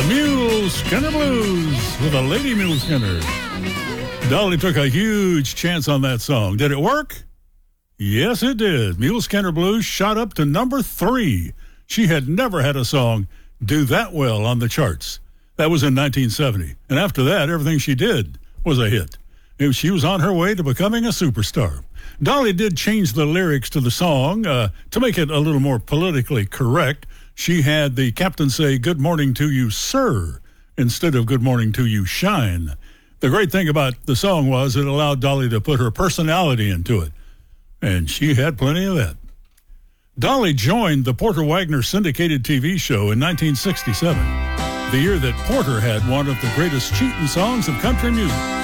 Mule Skinner Blues with a Lady Mule Skinner. Dolly took a huge chance on that song. Did it work? Yes, it did. Mule Skinner Blues shot up to number 3. She had never had a song do that well on the charts. That was in 1970. And after that, everything she did was a hit. She was on her way to becoming a superstar. Dolly did change the lyrics to the song to make it a little more politically correct. She had the captain say, "Good morning to you, sir," instead of "Good morning to you, shine." The great thing about the song was it allowed Dolly to put her personality into it, and she had plenty of that. Dolly joined the Porter Wagoner syndicated TV show in 1967, the year that Porter had one of the greatest cheating songs of country music.